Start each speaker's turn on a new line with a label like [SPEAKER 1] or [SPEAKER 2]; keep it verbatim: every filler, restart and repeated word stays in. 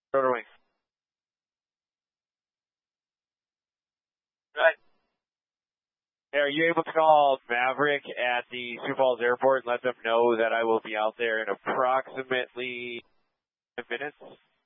[SPEAKER 1] Rotor wing. Right. Hey, are you able to call Maverick at the Sioux Falls Airport and let them know that I will be out there in approximately ten minutes?